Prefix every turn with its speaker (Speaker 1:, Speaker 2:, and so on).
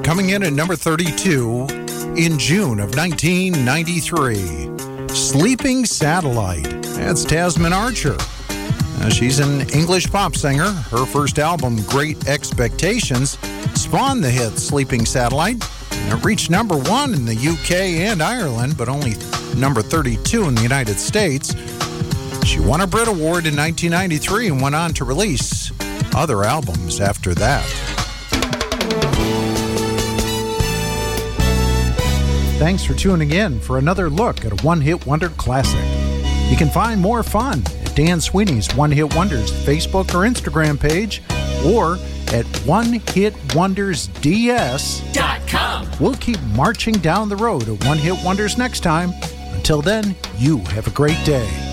Speaker 1: coming in at number 32 in June of 1993. Sleeping Satellite. That's Tasmin Archer. She's an English pop singer. Her first album, Great Expectations, spawned the hit Sleeping Satellite. It reached number 1 in the UK and Ireland, but only number 32 in the United States. She won a Brit Award in 1993 and went on to release other albums after that. Thanks for tuning in for another look at a One-Hit Wonder classic. You can find more fun at Dan Sweeney's One Hit Wonders Facebook or Instagram page, or at onehitwondersds.com. We'll keep marching down the road of One Hit Wonders next time. Until then, you have a great day.